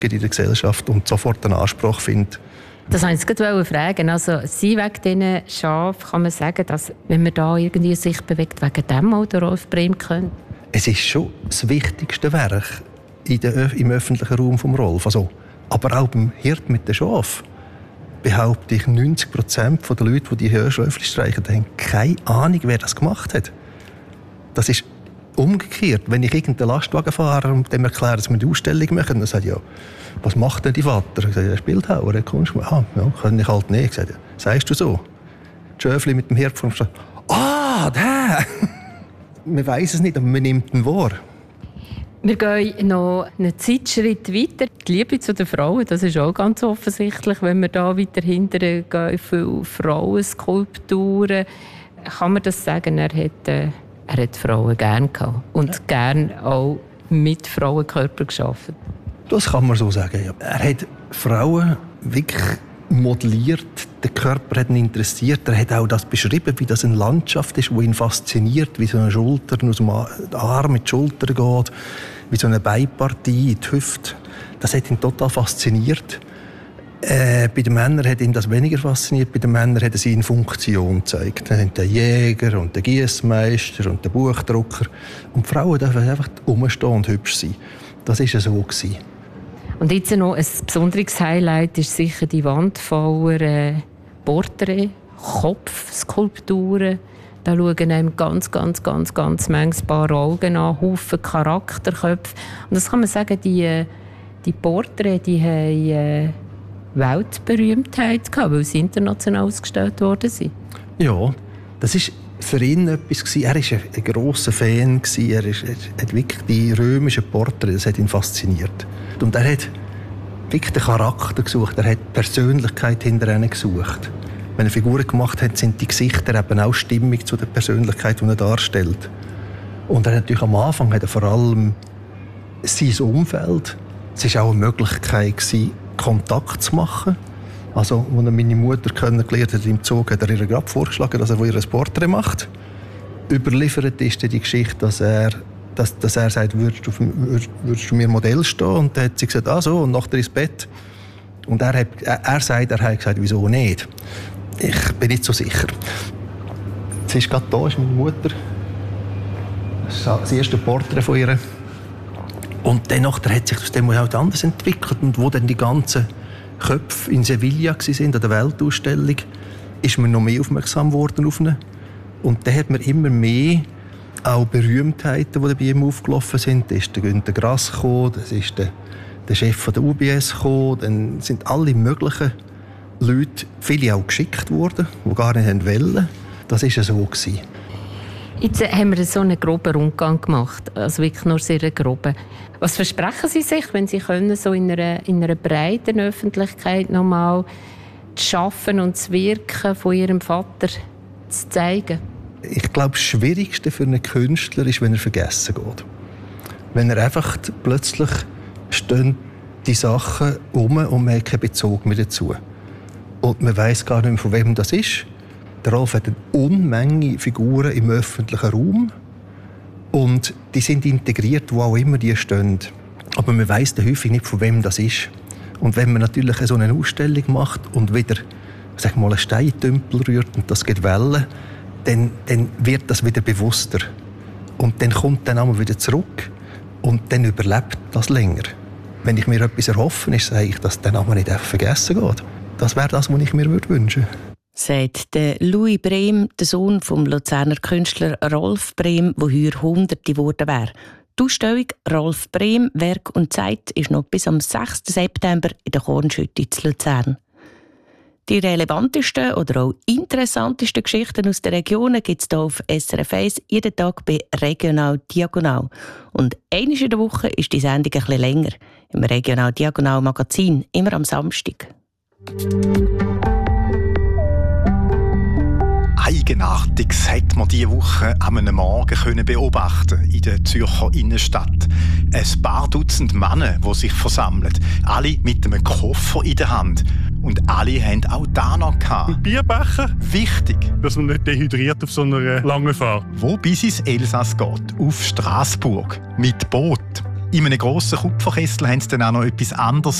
in der Gesellschaft und sofort einen Anspruch findet. Das wollte ich jetzt gerade fragen. Also, Sie wegen diesen Schafen, kann man sagen, dass, wenn man da irgendwie sich bewegt, wegen dem auch der Rolf Brehm könnte? Es ist schon das wichtigste Werk im öffentlichen Raum vom Rolf. Also, aber auch beim Hirt mit den Schafen behaupte ich, 90% der Leute, die Schäfchen streichen, haben keine Ahnung, wer das gemacht hat. Das ist umgekehrt. Wenn ich irgendeinen Lastwagen fahre und dem erkläre, dass wir die Ausstellung machen, dann sage ich, ja, was macht denn die Vater? Ich sage, er ist Bildhauer, er kommt. Ja, kann ich halt nicht. Ich sage, sagst du so? Die Schäfchen mit dem Hirt vom Stadt. Der! Man weiss es nicht, aber man nimmt ihn wahr. Wir gehen noch einen Zeitschritt weiter. Die Liebe zu den Frauen, das ist auch ganz offensichtlich, wenn wir da weiter hinterher gehen, für Frauenskulpturen. Kann man das sagen, er hat Frauen gerne gehabt und gerne auch mit Frauenkörper geschaffen? Das kann man so sagen, ja. Er hat Frauen wirklich modelliert, der Körper hat ihn interessiert. Er hat auch das beschrieben, wie das eine Landschaft ist, die ihn fasziniert, wie so eine Schulter aus dem Arm in die Schulter geht, wie so eine Beinpartie in die Hüfte. Das hat ihn total fasziniert. Bei den Männern hat ihn das weniger fasziniert. Bei den Männern hat er sie in Funktion gezeigt. Dann haben der Jäger und der Giessmeister und der Buchdrucker. Und die Frauen dürfen einfach rumstehen und hübsch sein. Das war so gewesen. Und jetzt noch ein besonderes Highlight ist sicher die Wand voller Porträts, Kopfskulpturen. Da schauen einem ganz manches Paar Augen an, Haufen Charakterköpfe. Und das kann man sagen, die Porträts, die haben Weltberühmtheit gehabt, weil sie international ausgestellt worden sind. Ja, das ist für ihn etwas gewesen. Er war ein grosser Fan gewesen. Er hat wirklich die römischen Porträts, das hat ihn fasziniert. Und er hat wirklich den Charakter gesucht, er hat die Persönlichkeit hinter ihnen gesucht. Wenn er Figuren gemacht hat, sind die Gesichter eben auch stimmig zu der Persönlichkeit, die er darstellt. Und er hat natürlich am Anfang hat er vor allem sein Umfeld. Es war auch eine Möglichkeit, Kontakt zu machen. Also, als er meine Mutter kennengelernt hat im Zug, hat er ihr gerade vorgeschlagen, dass er ihr ein Porträt macht. Überliefert ist die Geschichte, dass er sagt, würdest du mir Modell stehen? Und dann hat sie gesagt, so, und nachher ins Bett. Und er hat gesagt, wieso nicht? Ich bin nicht so sicher. Sie ist gerade da, ist meine Mutter. Das ist das erste Porträt von ihr. Und dann hat sich aus dem halt anders entwickelt. Und wo dann die ganzen Köpfe in Sevilla waren, an der Weltausstellung, ist man noch mehr aufmerksam geworden auf ihn. Und dann hat man immer mehr auch Berühmtheiten, die bei ihm aufgelaufen sind. Da ist der Günter Grass gekommen, das ist der Chef von der UBS gekommen. Dann sind alle möglichen Leute, viele auch geschickt worden, die gar nicht wollten. Das war so gewesen. Jetzt haben wir so einen groben Rundgang gemacht, also wirklich nur sehr groben. Was versprechen Sie sich, wenn Sie können, so in einer breiten Öffentlichkeit nochmal das Schaffen und das Wirken von Ihrem Vater zu zeigen? Ich glaube, das Schwierigste für einen Künstler ist, wenn er vergessen geht. Wenn er einfach plötzlich stehen die Sachen und man hat keinen Bezug mehr dazu. Und man weiss gar nicht mehr, von wem das ist. Der Rolf hat eine Unmenge Figuren im öffentlichen Raum. Und die sind integriert, wo auch immer die stehen. Aber man weiss dann häufig nicht, von wem das ist. Und wenn man natürlich so eine Ausstellung macht und wieder, sag mal, einen Steintümpel rührt und das geht Wellen, dann wird das wieder bewusster. Und dann kommt dann einmal wieder zurück und dann überlebt das länger. Wenn ich mir etwas erhoffe, ist es, dass dann einmal nicht einfach vergessen geht. Das wäre das, was ich mir wünschen würde. Sagt der Louis Brehm, der Sohn vom Luzerner Künstler Rolf Brehm, der heuer 100 geworden wäre. Die Ausstellung «Rolf Brehm, Werk und Zeit» ist noch bis am 6. September in der Kornschütte zu Luzern. Die relevantesten oder auch interessantesten Geschichten aus der Region gibt es hier auf SRF 1 jeden Tag bei «Regional Diagonal». Und einmal in der Woche ist die Sendung ein bisschen länger. Im «Regional Diagonal Magazin», immer am Samstag. Eigenartiges hat man diese Woche an einem Morgen beobachten in der Zürcher Innenstadt. Ein paar Dutzend Männer, die sich versammeln, alle mit einem Koffer in der Hand. Und alle haben auch da noch gehabt. Ein Bierbecher? Wichtig. Dass man nicht dehydriert auf so einer langen Fahrt. Wo bis ins Elsass geht, auf Straßburg, mit Boot. In einem grossen Kupferkessel haben sie dann auch noch etwas anderes